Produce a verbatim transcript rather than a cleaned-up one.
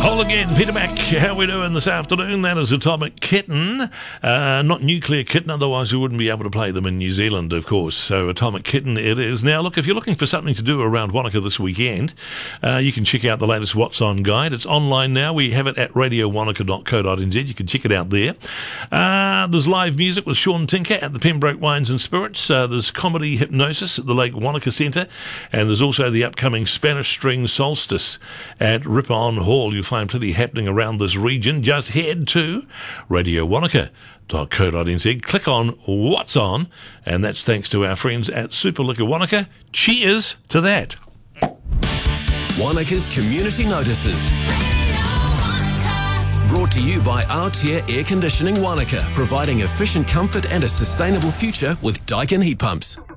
Whole again, Peter Mac. How we doing this afternoon? That is Atomic Kitten, uh, not Nuclear Kitten, otherwise we wouldn't be able to play them in New Zealand, of course. So Atomic Kitten it is. Now, look, if you're looking for something to do around Wanaka this weekend, uh, you can check out the latest What's On guide. It's online now. We have it at radio wanaka dot co dot n z. You can check it out there. Uh, there's live music with Sean Tinker at the Pembroke Wines and Spirits. Uh, there's comedy hypnosis at the Lake Wanaka Centre, and there's also the upcoming Spanish String Solstice at Ripon Hall. You'll find plenty happening around this region. Just head to radio wanaka dot co dot n z, click on What's On, and that's thanks to our friends at Super Liquor Wanaka. Cheers to that. Wanaka's Community Notices. Brought to you by Aotea Air Conditioning Wanaka, providing efficient comfort and a sustainable future with Daikin heat pumps.